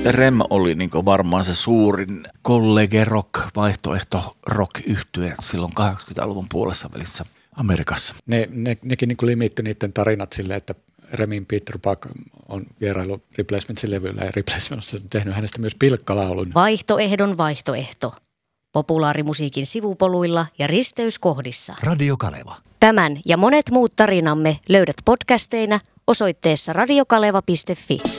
Rem oli niin varmaan se suurin kollege rock, vaihtoehto rock-yhtye silloin 80-luvun puolessa välissä Amerikassa. Nekin niin limittyi niiden tarinat silleen, että Remin Peter Buck on vierailu Replacementsin levyllä ja Replacements on tehnyt hänestä myös pilkkalaulun. Vaihtoehdon vaihtoehto. Populaarimusiikin sivupoluilla ja risteyskohdissa. Radio Kaleva. Tämän ja monet muut tarinamme löydät podcasteina osoitteessa radiokaleva.fi.